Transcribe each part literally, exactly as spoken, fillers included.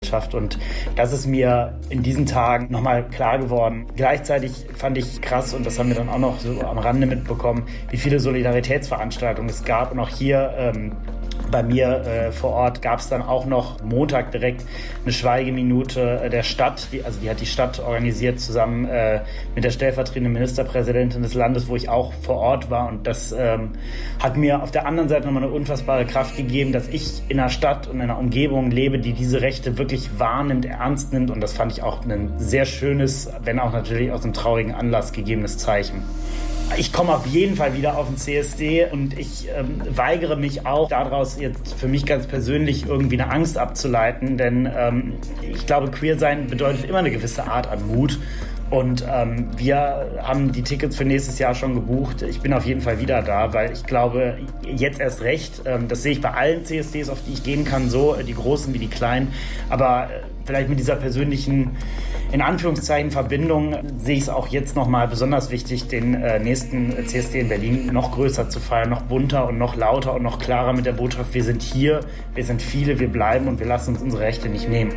Botschaft. Und das ist mir in diesen Tagen nochmal klar geworden. Gleichzeitig fand ich krass, und das haben wir dann auch noch so am Rande mitbekommen, wie viele Solidaritätsveranstaltungen es gab. Und auch hier ähm, bei mir äh, vor Ort gab es dann auch noch Montag direkt eine Schweigeminute äh, der Stadt. Die, also die hat die Stadt organisiert zusammen äh, mit der stellvertretenden Ministerpräsidentin des Landes, wo ich auch vor Ort war. Und das ähm, hat mir auf der anderen Seite nochmal eine unfassbare Kraft gegeben, dass ich in einer Stadt und in einer Umgebung lebe, die diese Rechte wirklich wahrnimmt, ernst nimmt. Und das fand ich auch ein sehr schönes, wenn auch natürlich aus einem traurigen Anlass gegebenes Zeichen. Ich komme auf jeden Fall wieder auf den C S D und ich ähm, weigere mich auch daraus jetzt für mich ganz persönlich irgendwie eine Angst abzuleiten, denn ähm, ich glaube, queer sein bedeutet immer eine gewisse Art an Mut. Und ähm, wir haben die Tickets für nächstes Jahr schon gebucht. Ich bin auf jeden Fall wieder da, weil ich glaube, jetzt erst recht, ähm, das sehe ich bei allen C S Ds, auf die ich gehen kann, so die großen wie die kleinen, aber äh, vielleicht mit dieser persönlichen, in Anführungszeichen, Verbindung sehe ich es auch jetzt nochmal besonders wichtig, den äh, nächsten C S D in Berlin noch größer zu feiern, noch bunter und noch lauter und noch klarer mit der Botschaft, wir sind hier, wir sind viele, wir bleiben und wir lassen uns unsere Rechte nicht nehmen.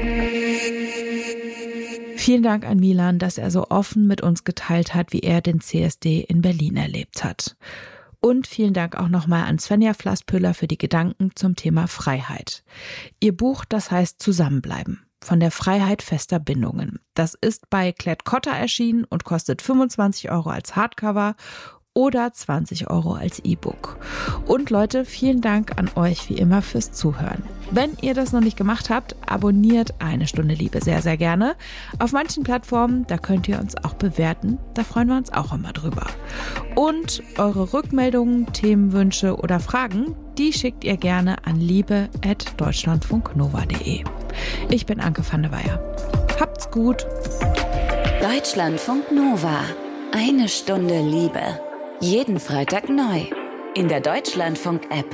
Vielen Dank an Milan, dass er so offen mit uns geteilt hat, wie er den C S D in Berlin erlebt hat. Und vielen Dank auch nochmal an Svenja Flasspöhler für die Gedanken zum Thema Freiheit. Ihr Buch, das heißt Zusammenbleiben. Von der Freiheit fester Bindungen. Das ist bei Klett-Cotta erschienen und kostet fünfundzwanzig Euro als Hardcover oder zwanzig Euro als E-Book. Und Leute, vielen Dank an euch wie immer fürs Zuhören. Wenn ihr das noch nicht gemacht habt, abonniert Eine Stunde Liebe sehr, sehr gerne. Auf manchen Plattformen, da könnt ihr uns auch bewerten. Da freuen wir uns auch immer drüber. Und eure Rückmeldungen, Themenwünsche oder Fragen, die schickt ihr gerne an liebe at deutschlandfunknova punkt de. Ich bin Anke van der Weyer. Habt's gut. Deutschlandfunk Nova. Eine Stunde Liebe. Jeden Freitag neu. In der Deutschlandfunk-App.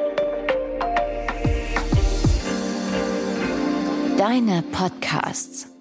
Deine Podcasts.